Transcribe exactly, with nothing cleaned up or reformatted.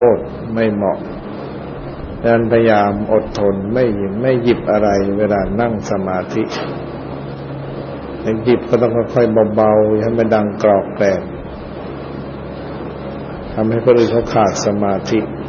โทษไม่เหมาะดังนั้นพยายามอดทนไม่ไม่หยิบอะไรเวลานั่งสมาธิหยิบก็ต้องค่อยๆเบาๆอย่าให้มันดังกรอกแกรกทำให้คนอื่นเขาขาดสมาธิ